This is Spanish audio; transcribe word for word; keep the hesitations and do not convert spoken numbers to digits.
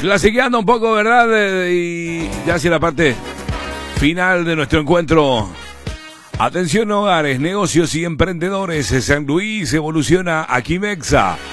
clasiqueando un poco, ¿verdad? Eh, y ya hacia la parte final de nuestro encuentro. Atención hogares, negocios y emprendedores. San Luis evoluciona aquí Mexa.